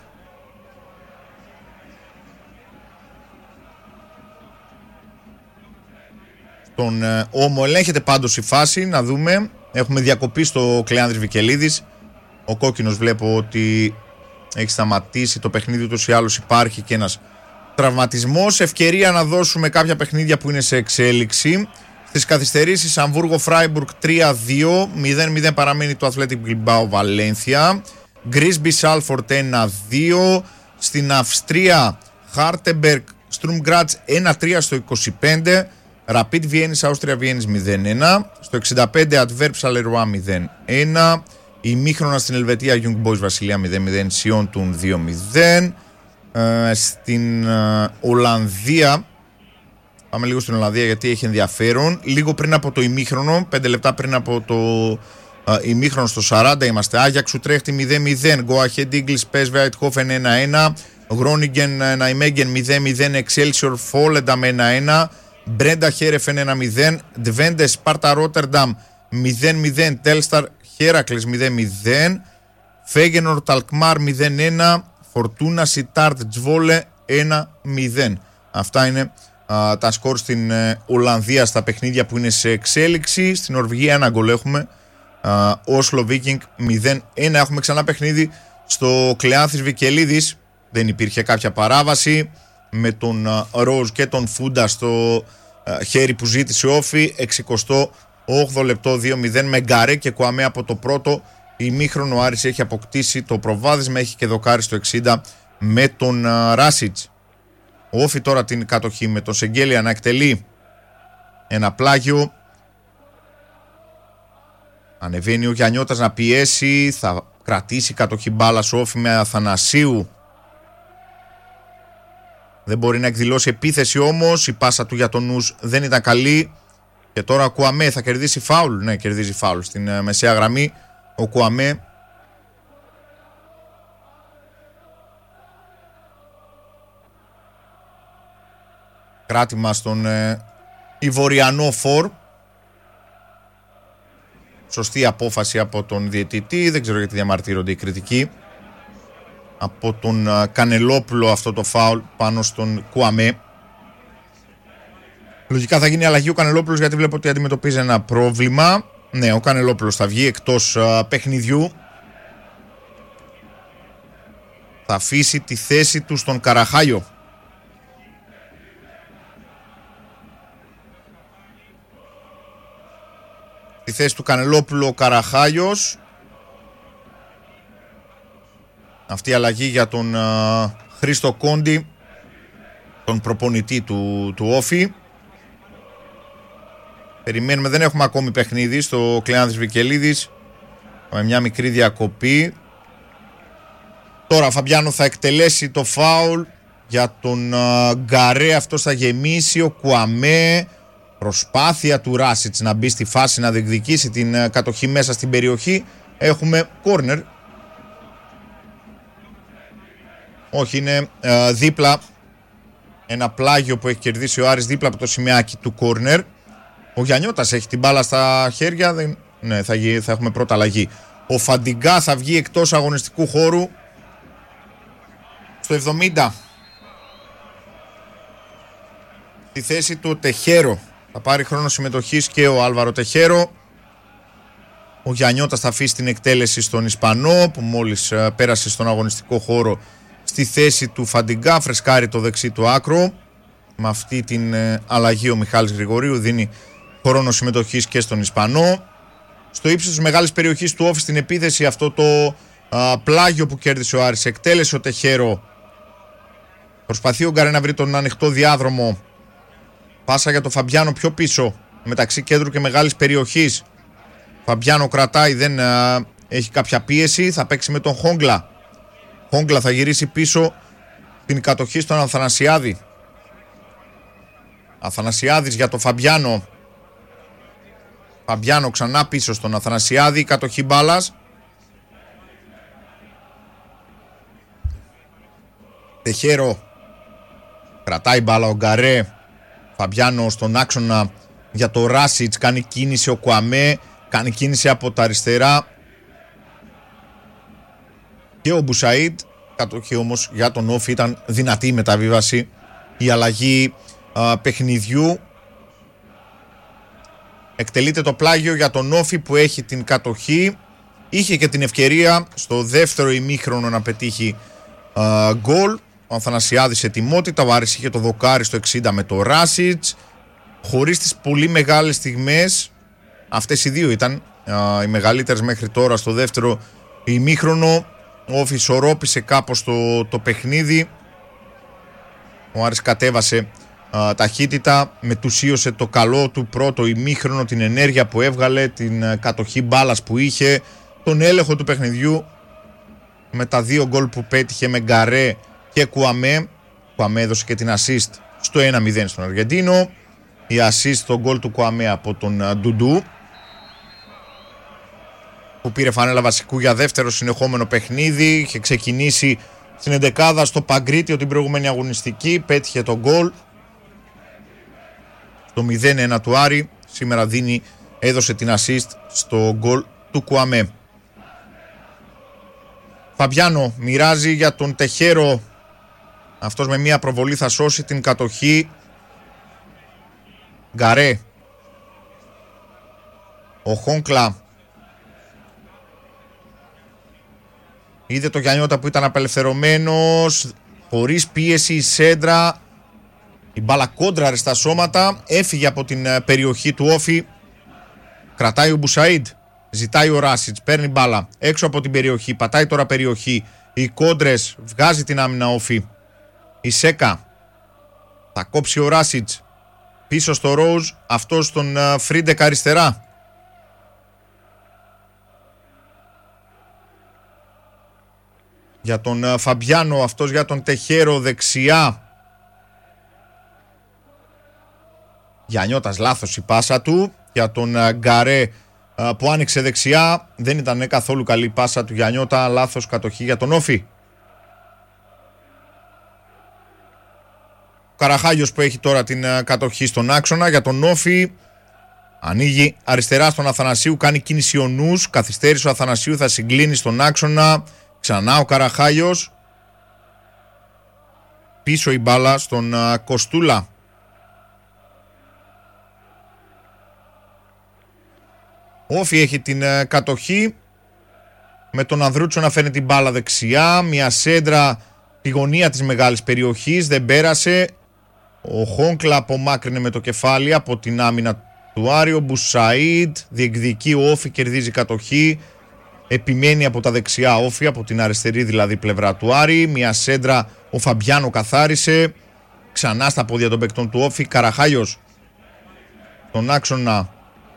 Τον ε, Όμο ελέγχεται πάντως η φάση, να δούμε. Έχουμε διακοπή στο Κλεάνδρης Βικελίδης. Ο κόκκινος βλέπω ότι έχει σταματήσει το παιχνίδι, ούτως ή άλλως υπάρχει και ένας τραυματισμός. Ευκαιρία να δώσουμε κάποια παιχνίδια που είναι σε εξέλιξη. Στις καθυστερήσεις Αμβούργο Φράιμπουργκ τρία δύο, μηδέν μηδέν παραμένει το Athletic Bilbao Βαλένθια. Γκρίσμπι Σάλφορτ ένα δύο. Στην Αυστρία Χάρτεμπεργκ Στρουμ Γκράτς ένα τρία στο είκοσι πέντε. Rapid Βιέννης Άουστρια Βιέννης μηδέν ένα. Στο εξήντα πέντε Adverb Σαλερουά μηδέν ένα. Ημίχρονα στην Ελβετία Young Boys Βασιλεία μηδέν μηδέν Σιόντουν δύο μηδέν. Ε, στην ε, Ολλανδία, πάμε λίγο στην Ολλανδία γιατί έχει ενδιαφέρον. Λίγο πριν από το ημίχρονο, πέντε λεπτά πριν από το ε, ημίχρονο στο σαράντα είμαστε. Άγιαξ Ουτρέχτη μηδέν μηδέν. Go Ahead Eagles Πες Βάιτχόφεν ένα ένα. Groningen Ναϊμέγγεν μηδέν μηδέν. Excelsior Volendam ένα ένα. Μπρέντα Χέρεφεν ένα μηδέν. Ντβέντε Σπάρτα Ρότερνταμ μηδέν μηδέν. Τέλσταρ Χέρακλες μηδέν μηδέν. Φέγενορ Ταλκμάρ μηδέν ένα. Φορτούνα Σιτάρτ Τζβόλε ένα μηδέν. Αυτά είναι α, τα σκορ στην ε, Ολλανδία στα παιχνίδια που είναι σε εξέλιξη. Στην Νορβηγία ένα γκολ έχουμε. Όσλο Βίκινγκ μηδέν ένα. Έχουμε ξανά παιχνίδι στο Κλεάνθης Βικελίδης. Δεν υπήρχε κάποια παράβαση με τον Ροζ και τον Φούντα στο α, χέρι που ζήτησε Όφι. εξηκοστό όγδοο λεπτό δύο μηδέν με Γκαρέ και Κουαμέ από το πρώτο ημίχρονο. Ο Άρης έχει αποκτήσει το προβάδισμα, έχει και δοκάρι στο εξήντα με τον uh, Ράσιτς. Ο Όφι τώρα την κατοχή με τον Σεγγέλια να εκτελεί ένα πλάγιο. Ανεβαίνει ο Γιαννιώτας να πιέσει, θα κρατήσει κατοχή μπάλας ο Όφι με Αθανασίου. Δεν μπορεί να εκδηλώσει επίθεση όμως, η πάσα του για τον Νους δεν ήταν καλή. Και τώρα ο Κουαμέ θα κερδίσει φάουλ. Ναι, κερδίζει φάουλ στην uh, μεσαία γραμμή. Ο Κουαμέ κράτημα στον ε, Ιβοριανό Φορ. Σωστή απόφαση από τον διαιτητή. Δεν ξέρω γιατί διαμαρτύρονται οι κριτικοί. Από τον ε, Κανελόπουλο αυτό το φάουλ πάνω στον Κουαμέ. Λογικά θα γίνει αλλαγή ο Κανελόπουλος γιατί βλέπω ότι αντιμετωπίζει ένα πρόβλημα. Ναι, ο Κανελόπουλος θα βγει εκτός α, παιχνιδιού. Θα αφήσει τη θέση του στον Καραχάγιο. Τη θέση του Κανελόπουλου ο Καραχάγιος. Αυτή η αλλαγή για τον α, Χρήστο Κόντι, τον προπονητή του, του Όφι. Περιμένουμε, δεν έχουμε ακόμη παιχνίδι στο Κλεάνθης Βικελίδης. Με μια μικρή διακοπή. Τώρα Φαμπιάνο θα εκτελέσει το φάουλ για τον uh, Γκαρέ. Αυτός θα γεμίσει. Ο Κουαμέ. Προσπάθεια του Ράσιτς να μπει στη φάση, να διεκδικήσει την uh, κατοχή μέσα στην περιοχή. Έχουμε κόρνερ. Όχι, είναι uh, δίπλα. Ένα πλάγιο που έχει κερδίσει ο Άρης δίπλα από το σημαίακι του κόρνερ. Ο Γιαννιώτας έχει την μπάλα στα χέρια. Δεν... Ναι, θα, γι... θα έχουμε πρώτα αλλαγή. Ο Φαντιγκά θα βγει εκτός αγωνιστικού χώρου στο εβδομήντα. Στη θέση του Τεχέρο. Θα πάρει χρόνο συμμετοχής και ο Άλβαρο Τεχέρο. Ο Γιαννιώτας θα αφήσει την εκτέλεση στον Ισπανό που μόλις πέρασε στον αγωνιστικό χώρο στη θέση του Φαντιγκά. Φρεσκάρει το δεξί του άκρο. Με αυτή την αλλαγή ο Μιχάλης Γρηγορίου δίνει χρόνο συμμετοχής και στον Ισπανό. Στο ύψος της μεγάλης περιοχής του Όφη στην επίθεση αυτό το α, πλάγιο που κέρδισε ο Άρης, εκτέλεσε ο Τεχέρο. Προσπαθεί ο Γκαρέ να βρει τον ανοιχτό διάδρομο. Πάσα για τον Φαμπιάνο πιο πίσω, μεταξύ κέντρου και μεγάλης περιοχής. Φαμπιάνο κρατάει, δεν α, έχει κάποια πίεση. Θα παίξει με τον Χόγκλα. Χόγκλα θα γυρίσει πίσω την κατοχή στον Αθανασιάδη. Αθανασιάδης για τον Φαμπιάνο. Φαμπιάνο ξανά πίσω στον Αθανασιάδη. Κατοχή μπάλας. Τεχέρο. Κρατάει μπάλα ο Γκαρέ. Φαμπιάνο στον άξονα για το Ράσιτς. Κάνει κίνηση ο Κουαμέ. Κάνει κίνηση από τα αριστερά. Και ο Μπουσαΐντ. Κατοχή όμως για τον Όφη. Ήταν δυνατή η μεταβίβαση. Η αλλαγή α, παιχνιδιού. Εκτελείται το πλάγιο για τον Όφη που έχει την κατοχή. Είχε και την ευκαιρία στο δεύτερο ημίχρονο να πετύχει α, γκολ. Ο Αθανασιάδης ετοιμότητα. Ο Άρης είχε το δοκάρι στο εξήντα με το Ράσιτς. Χωρίς τις πολύ μεγάλες στιγμές. Αυτές οι δύο ήταν α, οι μεγαλύτερες μέχρι τώρα στο δεύτερο ημίχρονο. Ο Όφη ισορρόπησε κάπως το, το παιχνίδι. Ο Άρης κατέβασε α, ταχύτητα. Μετουσίωσε το καλό του πρώτο ημίχρονο, την ενέργεια που έβγαλε, την α, κατοχή μπάλας που είχε, τον έλεγχο του παιχνιδιού με τα δύο γκολ που πέτυχε με Γκαρέ και Κουαμέ. Κουαμέ έδωσε και την assist στο ένα μηδέν στον Αργεντίνο. Η assist στο γκολ του Κουαμέ από τον α, Ντουντού, που πήρε φανέλα βασικού για δεύτερο συνεχόμενο παιχνίδι. Είχε ξεκινήσει στην εντεκάδα στο Παγκρίτιο την προηγούμενη αγωνιστική. Πέτυχε τον γκολ στο μηδέν ένα του Άρη. Σήμερα δίνει, έδωσε την assist στο γκολ του Κουαμέ. Φαμπιάνο μοιράζει για τον Τεχέρο. Αυτός με μια προβολή θα σώσει την κατοχή. Γκαρέ. Ο Χόγκλα είδε το Γιαννιώτα που ήταν απελευθερωμένος. Χωρίς πίεση η σέντρα. Η μπάλα κόντραρε στα σώματα. Έφυγε από την περιοχή του Όφη. Κρατάει ο Μπουσαΐντ. Ζητάει ο Ράσιτς. Παίρνει μπάλα έξω από την περιοχή. Πατάει τώρα περιοχή. Οι κόντρες. Βγάζει την άμυνα Όφη. Η Σέκα. Θα κόψει ο Ράσιτς. Πίσω στο Ρόουζ. Αυτό στον Φρίντεκ αριστερά. Για τον Φαμπιάνο, αυτός για τον Τεχέρο δεξιά. Γιαννιώτας, λάθος η πάσα του. Για τον Γκαρέ που άνοιξε δεξιά. Δεν ήταν καθόλου καλή η πάσα του Γιαννιώτα. Λάθος κατοχή για τον Όφη. Ο Καραχάγιος που έχει τώρα την κατοχή στον άξονα. Για τον Όφη ανοίγει αριστερά στον Αθανασίου. Κάνει κίνηση ο νους. Καθυστέρησε ο Αθανασίου, θα συγκλίνει στον άξονα. Ξανά ο Καραχάγιος. Πίσω η μπάλα στον α, Κοστούλα. Όφη έχει την α, κατοχή. Με τον Ανδρούτσο να φέρνει την μπάλα δεξιά. Μια σέντρα τη γωνία της μεγάλης περιοχής. Δεν πέρασε. Ο Χόγκλα απομάκρυνε με το κεφάλι από την άμυνα του Άριο. Μπουσαΐντ διεκδικεί, ο Όφη κερδίζει κατοχή. Επιμένει από τα δεξιά Όφη, από την αριστερή δηλαδή πλευρά του Άρη. Μια σέντρα ο Φαμπιάνο καθάρισε. Ξανά στα πόδια των παικτών του Όφη. Καραχάγιος τον άξονα.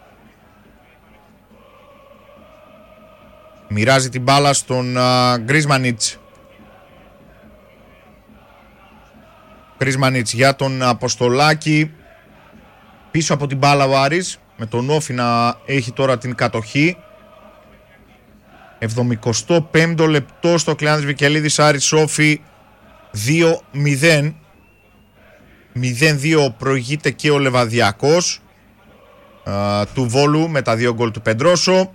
Μοιράζει την μπάλα στον Γκρίσμανιτς. Γκρίσμανιτς για τον Αποστολάκη. Πίσω από την μπάλα ο Άρης. Με τον Όφη να έχει τώρα την κατοχή. εβδομηκοστό πέμπτο λεπτό στο Κλεάνθης Βικελίδης, Άρης Όφη δύο μηδέν. μηδέν δύο προηγείται και ο Λεβαδιακός α, του Βόλου με τα δύο γκολ του Πεντρόσο.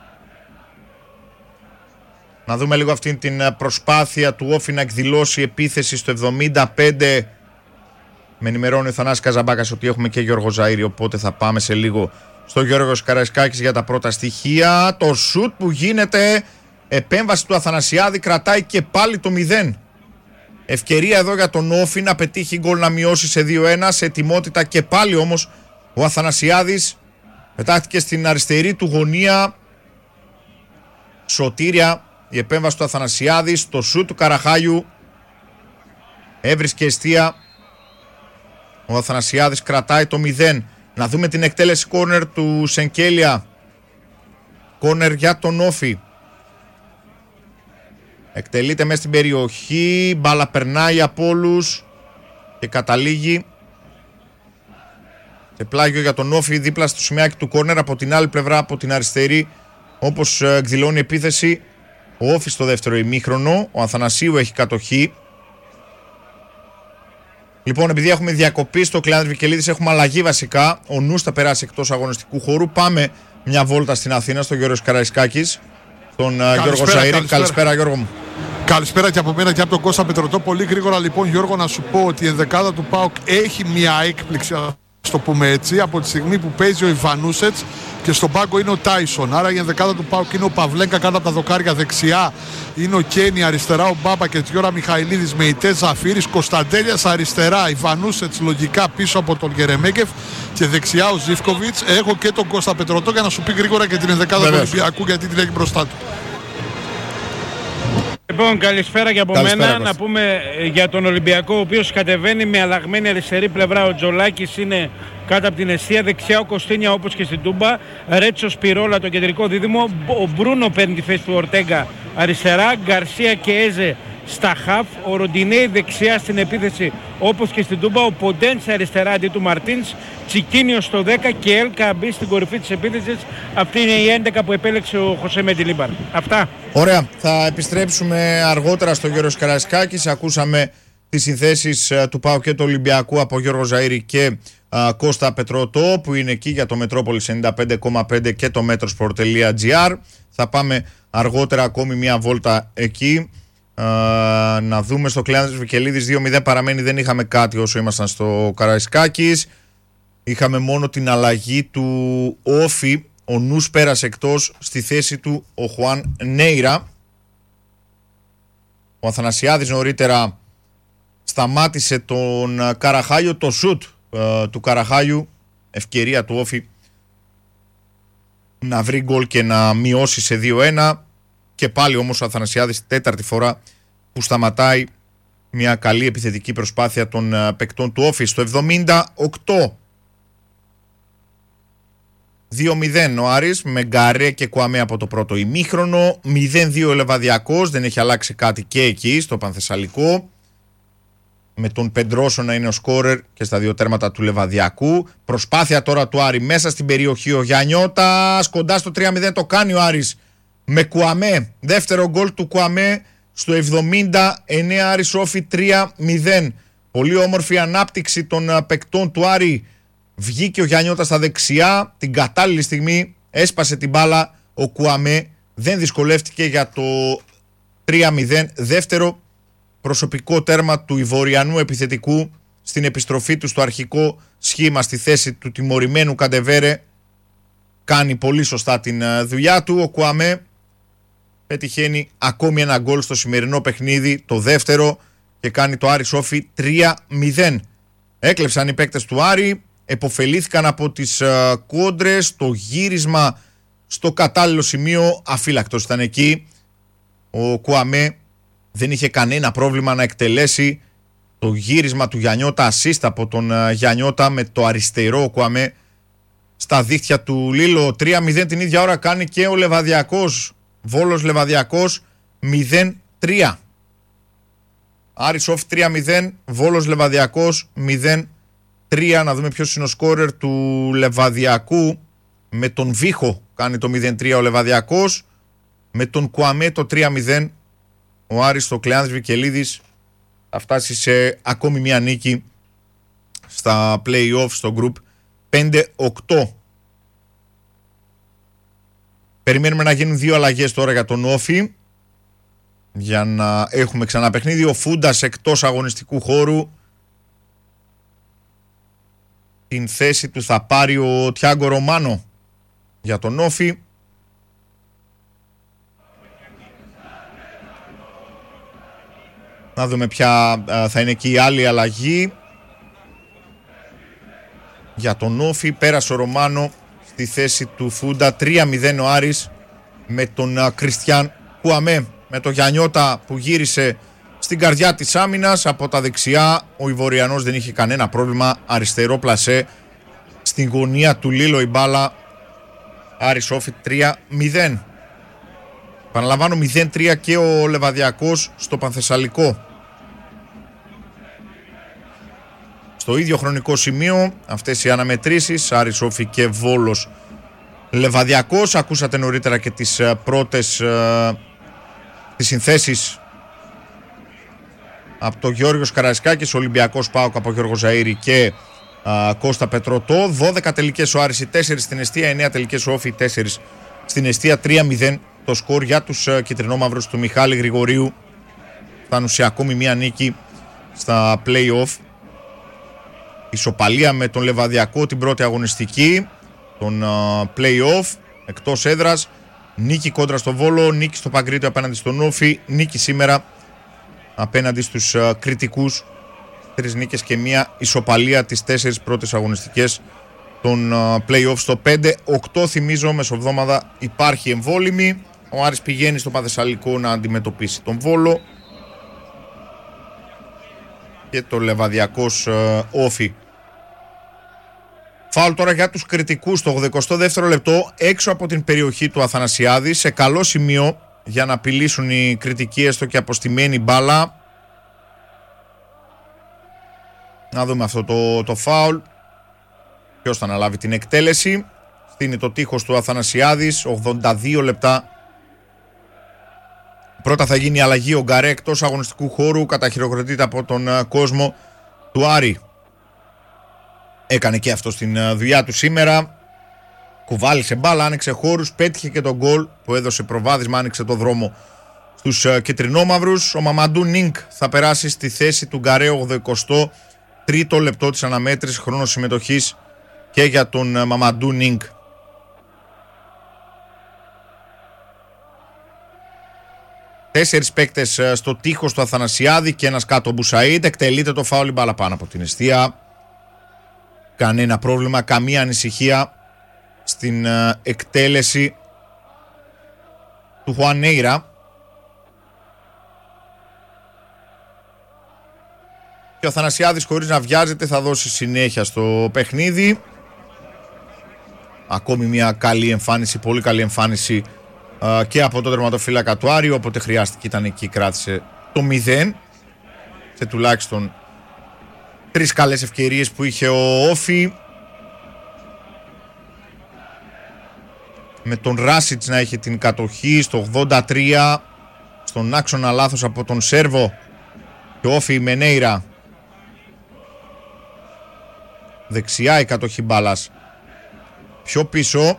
Να δούμε λίγο αυτή την προσπάθεια του Όφη να εκδηλώσει επίθεση στο εβδομήντα πέντε. Με ενημερώνει ο Θανάσης Καζαμπάκας ότι έχουμε και Γιώργο Ζαΐρη, οπότε θα πάμε σε λίγο στο Γιώργος Καραϊσκάκης για τα πρώτα στοιχεία. Το σουτ που γίνεται, επέμβαση του Αθανασιάδη, κρατάει και πάλι το μηδέν. Ευκαιρία εδώ για τον Όφη να πετύχει γκολ, να μειώσει σε δύο ένα. Σε ετοιμότητα και πάλι όμως ο Αθανασιάδης πετάχτηκε στην αριστερή του γωνία. Σωτήρια Η επέμβαση του Αθανασιάδη, το σουτ του Καραχάγιου έβρισκε εστία. Ο Αθανασιάδης κρατάει το μηδέν. Να δούμε την εκτέλεση κόρνερ του Σενκέλια. Κόρνερ για τον Όφη. Εκτελείται μέσα στην περιοχή. Μπάλα περνάει από όλους και καταλήγει σε πλάγιο για τον Όφη δίπλα στο σημαίακι του κόρνερ. Από την άλλη πλευρά, από την αριστερή, όπως εκδηλώνει επίθεση ο Όφη στο δεύτερο ημίχρονο. Ο Αθανασίου έχει κατοχή. Λοιπόν, επειδή έχουμε διακοπή στο Κλεάνδρης Βικελίδης, έχουμε αλλαγή βασικά. Ο Νους θα περάσει εκτός αγωνιστικού χώρου. Πάμε μια βόλτα στην Αθήνα, στον Γιώργο Καραϊσκάκης, τον καλησπέρα, Γιώργο Ζαΐρη. Καλησπέρα. καλησπέρα Γιώργο μου. Καλησπέρα και από μένα και από τον Κώστα Πετρωτό. Πολύ γρήγορα λοιπόν, Γιώργο, να σου πω ότι η ενδεκάδα του ΠΑΟΚ έχει μια έκπληξη, ας το πούμε έτσι, από τη στιγμή που παίζει ο Ιβανούσετς και στον πάγκο είναι ο Τάισον. Άρα η ενδεκάδα του ΠΑΟΚ είναι ο Παυλέγκα κάτω από τα δοκάρια, δεξιά είναι ο Κένι, αριστερά ο Μπάμπα και Τιώρα Μιχαηλίδης με ητές Ζαφύρης, Κωνσταντέλιας αριστερά, Ιβανούσετς λογικά πίσω από τον Γερεμέγκεφ και δεξιά ο Ζίβκοβιτς. Έχω και τον Κώστα Πετρωτό για να σου πει γρήγορα και την ενδεκάδα του Ολυμπιακού, γιατί την έχει μπροστά του. Λοιπόν, καλησπέρα και από Καλησπέρα, μένα. Κώστα. Να πούμε για τον Ολυμπιακό, ο οποίος κατεβαίνει με αλλαγμένη αριστερή πλευρά. Ο Τζολάκης είναι κάτω από την εστία, δεξιά ο Κωστίνια όπως και στην Τούμπα. Ρέτσο Σπυρόλα το κεντρικό δίδυμο. Ο Μπρούνο παίρνει τη θέση του Ορτέγκα αριστερά. Γκαρσία και Έζε στα χαφ. Ο Ροντινέη δεξιά στην επίθεση όπως και στην Τούμπα. Ο Ποντένς αριστερά αντί του Μαρτίνς. Τσικίνιο στο δέκα και Έλκα μπει στην κορυφή της επίθεσης. Αυτή είναι η έντεκα που επέλεξε ο Χωσέ Μεντιλίμπαρ. Αυτά. Ωραία, θα επιστρέψουμε αργότερα στο Γιώργο Καραϊσκάκης. Ακούσαμε τις συνθέσεις ε, του ΠΑΟΚ και του Ολυμπιακού από Γιώργο Ζαΐρη και ε, Κώστα Πετρωτό, που είναι εκεί για το Μετρόπολης ενενήντα πέντε κόμμα πέντε και το metrosport τελεία gr. Θα πάμε αργότερα ακόμη μία βόλτα εκεί. Ε, να δούμε στο Κλεάνδρης Βικελίδης δύο μηδέν παραμένει, δεν είχαμε κάτι όσο ήμασταν στο Καραϊσκάκης. Είχαμε μόνο την αλλαγή του Όφη. Ο Νους πέρασε εκτός, στη θέση του ο Χουάν Νέιρα. Ο Αθανασιάδης νωρίτερα σταμάτησε τον Καραχάγιο. Το σουτ ε, του Καραχάγιου, ευκαιρία του Όφη να βρει γκολ και να μειώσει σε δύο ένα. Και πάλι όμως ο Αθανασιάδης, τέταρτη φορά που σταματάει μια καλή επιθετική προσπάθεια των ε, παικτών του Όφη. Στο εβδομήντα οκτώ δύο μηδέν ο Άρης με Γκαρέ και Κουαμέ από το πρώτο ημίχρονο. μηδέν δύο ο Λεβαδιακός, δεν έχει αλλάξει κάτι και εκεί στο Πανθεσσαλικό, με τον Πεντρόσο να είναι ο σκόρερ και στα δύο τέρματα του Λεβαδιακού. Προσπάθεια τώρα του Άρη μέσα στην περιοχή, ο Γιαννιώτας κοντά στο τρία μηδέν, το κάνει ο Άρης με Κουαμέ. Δεύτερο γκολ του Κουαμέ στο εβδομήντα εννέα, Άρης Όφη τρία μηδέν. Πολύ όμορφη ανάπτυξη των παικτών του Άρη. Βγήκε ο Γιαννιώτας στα δεξιά, την κατάλληλη στιγμή έσπασε την μπάλα ο Κουαμέ, δεν δυσκολεύτηκε για το τρία μηδέν. Δεύτερο προσωπικό τέρμα του Ιβοριανού επιθετικού στην επιστροφή του στο αρχικό σχήμα στη θέση του τιμωρημένου Καντεβέρε. Κάνει πολύ σωστά την δουλειά του. Ο Κουαμέ πετυχαίνει ακόμη ένα γκολ στο σημερινό παιχνίδι, το δεύτερο, και κάνει το Άρης Όφη τρία μηδέν. Έκλεψαν οι παίκτες του Άρη, εποφελήθηκαν από τις uh, κόντρες, το γύρισμα στο κατάλληλο σημείο, αφύλακτος ήταν εκεί. Ο Κουαμέ δεν είχε κανένα πρόβλημα να εκτελέσει το γύρισμα του Γιαννιώτα, assist από τον uh, Γιαννιώτα με το αριστερό. Ο Κουαμέ στα δίχτυα του Λίλο. Τρία μηδέν την ίδια ώρα κάνει και ο Λεβαδιακός. Βόλος Λεβαδιακός μηδέν τρία. Άρης Όφη τρία μηδέν, Βόλος Λεβαδιακός μηδέν τρία. Να δούμε ποιος είναι ο σκόρερ του Λεβαδιακού. Με τον Βίχο κάνει το μηδέν τρία ο Λεβαδιακός. Με τον Κουαμέ το τρία μηδέν. Ο Άρης στο Κλεάνδρης Βικελίδης θα φτάσει σε ακόμη μια νίκη στα play-off στο group πέντε οκτώ. Περιμένουμε να γίνουν δύο αλλαγές τώρα για τον Όφη, για να έχουμε ξανά παιχνίδι. Ο Φούντας εκτός αγωνιστικού χώρου. Την θέση του θα πάρει ο Τιάγκο Ρωμάνο για τον Όφη. Να δούμε ποια θα είναι και η άλλη αλλαγή για τον Όφη. Πέρασε ο Ρωμάνο στη θέση του Φούντα. Τρία μηδέν ο Άρης με τον Κριστιαν Κουαμέ με το Γιαννιώτα που γύρισε στην καρδιά της άμυνας. Από τα δεξιά ο Ivoriανός δεν είχε κανένα πρόβλημα. Αριστερό πλασέ στην γωνία του Λίλο η μπάλα. Άρης Όφη τρία μηδέν. Παραλαμβάνω μηδέν τρία και ο Λεβαδιακός στο Πανθεσσαλικό. Στο ίδιο χρονικό σημείο αυτές οι αναμετρήσεις, Άρης Όφη και Βόλος Λεβαδιακός. Ακούσατε νωρίτερα και τις πρώτες ε, τις συνθέσεις από τον Γιώργος Καραϊσκάκης, Ολυμπιακός ΠΑΟΚ από Γιώργο Ζαΐρη και α, Κώστα Πετρωτό. δώδεκα τελικές ο Άρης, τέσσερα στην εστία, εννέα τελικές ο Όφη, τέσσερα στην εστία. τρία μηδέν το σκορ για τους uh, κυτρινόμαυρους του Μιχάλη Γρηγορίου. Φτάνουν σε ακόμη μία νίκη στα play-off. Ισοπαλία με τον Λεβαδιακό την πρώτη αγωνιστική, τον uh, play-off εκτός έδρας. Νίκη κόντρα στο Βόλο, νίκη στο Παγκρίτιο απέναντι στον Όφη, νίκη σήμερα απέναντι στους uh, κριτικούς. Τρεις νίκες και μία ισοπαλία τις τέσσερις πρώτες αγωνιστικές των uh, play-off. Στο πέντε οκτώ θυμίζω μεσοβδόμαδα υπάρχει εμβόλυμη. Ο Άρης πηγαίνει στο Πανθεσσαλικό να αντιμετωπίσει τον Βόλο και το Λεβαδιακός uh, Όφη. Φάουλ τώρα για τους κριτικούς στο ογδοηκοστό δεύτερο λεπτό έξω από την περιοχή του Αθανασιάδη, σε καλό σημείο για να απειλήσουν οι κριτικοί έστω και αποστημένη μπάλα. Να δούμε αυτό το, το φάουλ. Ποιος θα αναλάβει την εκτέλεση. Στείνει το τείχος του Αθανασιάδης, ογδόντα δύο λεπτά. Πρώτα θα γίνει η αλλαγή, ο Γκαρέ εκτός αγωνιστικού χώρου, καταχειροκροτείται από τον uh, κόσμο του Άρη. Έκανε και αυτό στην uh, δουλειά του σήμερα. Κουβάλισε μπάλα, άνοιξε χώρους, πέτυχε και τον γκολ που έδωσε προβάδισμα, άνοιξε το δρόμο στους uh, κυτρινόμαυρους. Ο Μαμαντού Νίνκ θα περάσει στη θέση του Γκαρέ, ογδοηκοστό τρίτο λεπτό της αναμέτρησης, χρόνος συμμετοχής και για τον uh, Μαμαντού Νίνκ. Τέσσερις παίκτες uh, στο τείχος του Αθανασιάδη και ένας κάτω Μπουσαΐντ. Εκτελείται το φάουλ, μπάλα πάνω από την εστία. Κανένα πρόβλημα, καμία ανησυχία στην uh, εκτέλεση του Χουανέιρα. Και ο Αθανασιάδης χωρίς να βιάζεται θα δώσει συνέχεια στο παιχνίδι. Ακόμη μια καλή εμφάνιση, πολύ καλή εμφάνιση uh, και από τον τερματοφύλακα του Άρη. Όποτε χρειάστηκε ήταν εκεί, κράτησε το μηδέν σε τουλάχιστον τρεις καλές ευκαιρίες που είχε ο Όφη. Με τον Ράσιτς να έχει την κατοχή στο ογδόντα τρία. Στον άξονα λάθος από τον Σέρβο. Και ο Όφη Μενέιρα. Δεξιά η κατοχή μπάλας. Πιο πίσω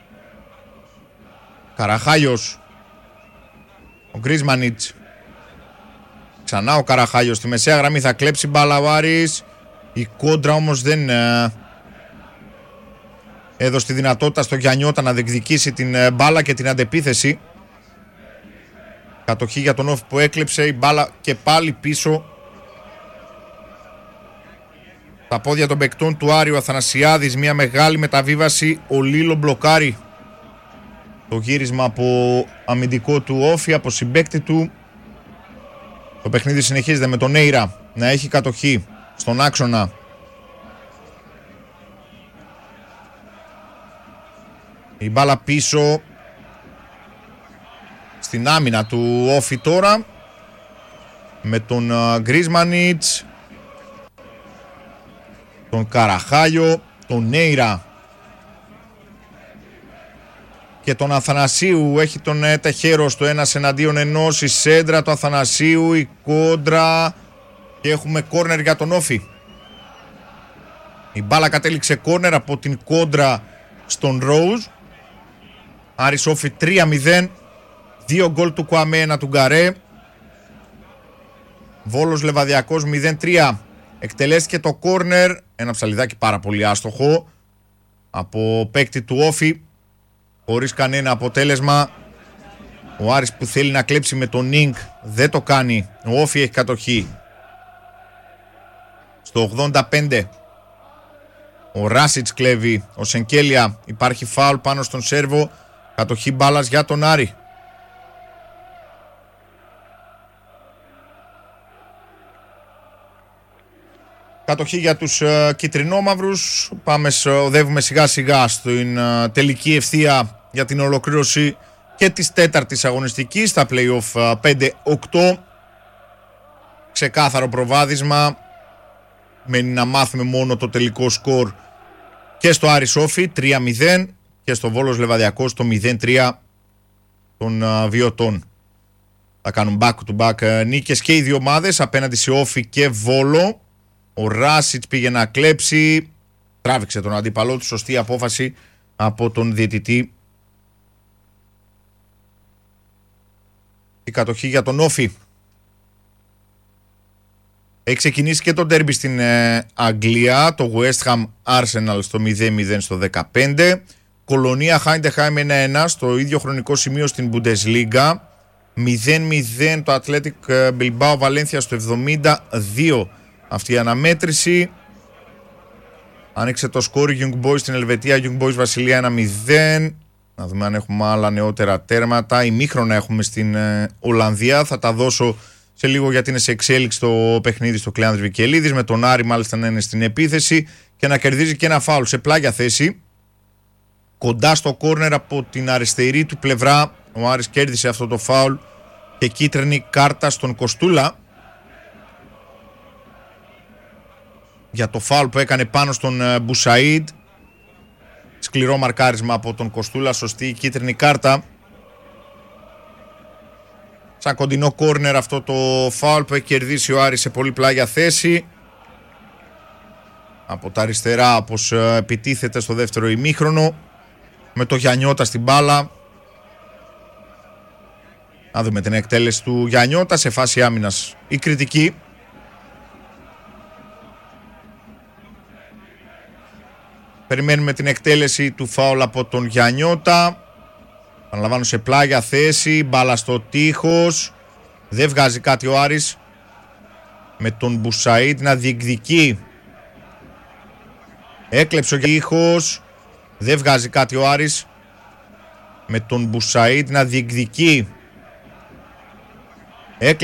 Καραχάγιος. Ο Γκρίσμανιτς. Ξανά ο Καραχάγιος στη μεσαία γραμμή, θα κλέψει μπάλα ο Άρης. Η κόντρα όμως δεν ε, έδωσε τη δυνατότητα στο Γιαννιώτα να διεκδικήσει την ε, μπάλα και την αντεπίθεση. Κατοχή για τον Όφη που έκλεψε, η μπάλα και πάλι πίσω. Τα πόδια των παικτών του Άρη, ο Αθανασιάδης, μια μεγάλη μεταβίβαση, ο Λίλο μπλοκάρει το γύρισμα από αμυντικό του Όφη, από συμπαίκτη του. Το παιχνίδι συνεχίζεται με τον Νέιρα να έχει κατοχή στον άξονα. Η μπάλα πίσω στην άμυνα του Όφη τώρα με τον Γκρίσμανιτς, τον Καραχάγιο, τον Νέιρα και τον Αθανασίου. Έχει τον Τεχέρο στο ένας εναντίον ενός. Η σέντρα του Αθανασίου, η κόντρα και έχουμε κόρνερ για τον Όφη. Η μπάλα κατέληξε κόρνερ από την κόντρα στον Ρόουζ. Άρης Όφη τρία μηδέν. Δύο γκολ του Κουαμέ, ένα του Γκαρέ. Βόλος Λεβαδιακός μηδέν τρία. Εκτελέστηκε το κόρνερ, ένα ψαλιδάκι πάρα πολύ άστοχο από παίκτη του Όφη, χωρίς κανένα αποτέλεσμα. Ο Άρης που θέλει να κλέψει με τον Νίνκ δεν το κάνει. Ο Όφη έχει κατοχή. Στο ογδόντα πέντε ο Ράσιτς κλέβει, ο Σενκέλια, υπάρχει φάουλ πάνω στον Σέρβο. Κατοχή μπάλας για τον Άρη. Κατοχή για τους uh, κυτρινόμαυρους. Πάμε, οδεύουμε σιγά σιγά στην uh, τελική ευθεία για την ολοκλήρωση και της τέταρτης αγωνιστικής στα play-off uh, πέντε οκτώ. Ξεκάθαρο προβάδισμα. Μένει να μάθουμε μόνο το τελικό σκορ και στο Άρη Σόφι τρία μηδέν και στο Βόλος Λεβαδιακός το μηδέν τρία των uh, βιωτών. Θα κάνουν back to back uh, νίκες και οι δύο ομάδες απέναντι σε Όφι και Βόλο. Ο Ράσιτς πήγε να κλέψει, τράβηξε τον αντίπαλό του, σωστή απόφαση από τον διαιτητή. Η κατοχή για τον Όφι. Έχει ξεκινήσει και το ντέρμπι στην ε, Αγγλία, το West Ham Arsenal στο μηδέν μηδέν στο δεκαπέντε. Κολονία Heidenheim ένα ένα στο ίδιο χρονικό σημείο στην Bundesliga. μηδέν μηδέν το Athletic Bilbao Valencia στο εβδομήντα δύο. Αυτή η αναμέτρηση. Άνοιξε το σκόρ Young Boys στην Ελβετία, Young Boys Βασιλεία ένα μηδέν. Να δούμε αν έχουμε άλλα νεότερα τέρματα. Ημίχρονα έχουμε στην ε, Ολλανδία. Θα τα δώσω σε λίγο γιατί είναι σε εξέλιξη το παιχνίδι στο Κλεάνδρης Βικελίδης. Με τον Άρη μάλιστα να είναι στην επίθεση και να κερδίζει και ένα φάουλ σε πλάγια θέση. Κοντά στο κόρνερ από την αριστερή του πλευρά. Ο Άρης κέρδισε αυτό το φάουλ και κίτρινη κάρτα στον Κοστούλα για το φάουλ που έκανε πάνω στον Μπουσαΐντ. Σκληρό μαρκάρισμα από τον Κοστούλα, σωστή κίτρινη κάρτα. Σαν κοντινό κόρνερ αυτό το φάουλ που έχει κερδίσει ο Άρης σε πολύ πλάγια θέση. Από τα αριστερά όπως επιτίθεται στο δεύτερο ημίχρονο με το Γιαννιώτα στην μπάλα. Να δούμε την εκτέλεση του Γιαννιώτα σε φάση άμυνας. Η κριτική. Περιμένουμε την εκτέλεση του φάουλ από τον Γιαννιώτα. Παναλαμβάνω σε πλάγια θέση. Μπάλα στο τείχος. Δεν βγάζει κάτι ο Άρης. Με τον Μπουσαΐντ να διεκδικεί. Έκλεψε ο τείχος. Δεν βγάζει κάτι ο Άρης. Με τον Μπουσαΐντ να διεκδικεί.